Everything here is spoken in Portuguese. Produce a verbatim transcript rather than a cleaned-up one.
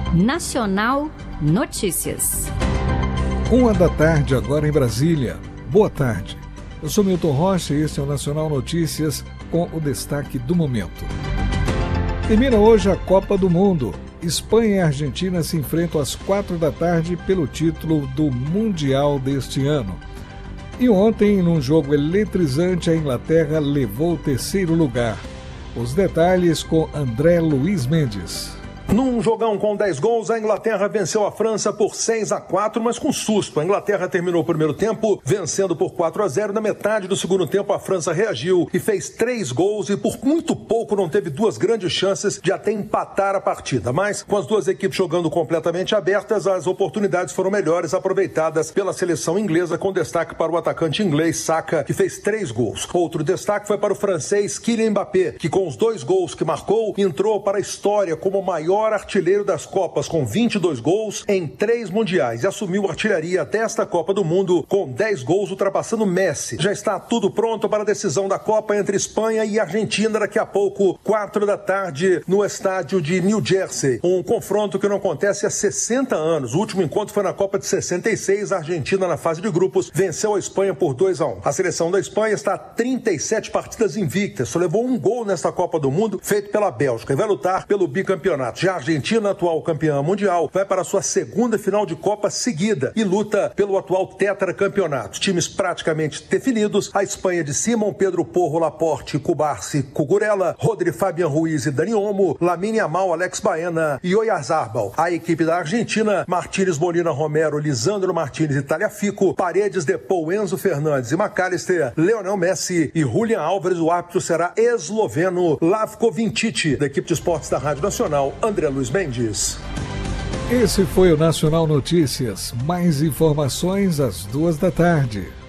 Nacional Notícias. Uma da tarde agora em Brasília. Boa tarde. Eu sou Milton Rocha e este é o Nacional Notícias com o destaque do momento. Termina hoje a Copa do Mundo. Espanha e Argentina se enfrentam às quatro da tarde pelo título do Mundial deste ano. E ontem, num jogo eletrizante, a Inglaterra levou o terceiro lugar. Os detalhes com André Luiz Mendes. Num jogão com dez gols, a Inglaterra venceu a França por seis a quatro, mas com susto. A Inglaterra terminou o primeiro tempo vencendo por quatro a zero. Na metade do segundo tempo, a França reagiu e fez três gols e por muito pouco não teve duas grandes chances de até empatar a partida. Mas com as duas equipes jogando completamente abertas, as oportunidades foram melhores aproveitadas pela seleção inglesa, com destaque para o atacante inglês Saka, que fez três gols. Outro destaque foi para o francês Kylian Mbappé, que com os dois gols que marcou, entrou para a história como o maior artilheiro das Copas, com vinte e dois gols em três mundiais, e assumiu a artilharia desta Copa do Mundo com dez gols, ultrapassando Messi. Já está tudo pronto para a decisão da Copa entre Espanha e Argentina daqui a pouco, quatro da tarde, no estádio de New Jersey. Um confronto que não acontece há sessenta anos. O último encontro foi na Copa de sessenta e seis. A Argentina, na fase de grupos, venceu a Espanha por dois a um. A seleção da Espanha está a trinta e sete partidas invictas, só levou um gol nesta Copa do Mundo, feito pela Bélgica, e vai lutar pelo bicampeonato. Já a Argentina, atual campeã mundial, vai para a sua segunda final de Copa seguida e luta pelo atual tetracampeonato. Times praticamente definidos: a Espanha de Simon, Pedro Porro, Laporte, Cubarsi, Cucurella, Rodri, Fabian Ruiz e Dani Olmo, Lamine Yamal, Alex Baena e Oyarzabal. A equipe da Argentina: Martínez, Molina, Romero, Lisandro Martínez e Tagliafico, Paredes, Depou, Enzo Fernandes e McAllister, Lionel Messi e Julian Álvares. O árbitro será esloveno Lavko Vincic. Da equipe de esportes da Rádio Nacional, André Luiz Mendes. Esse foi o Nacional Notícias. Mais informações às duas da tarde.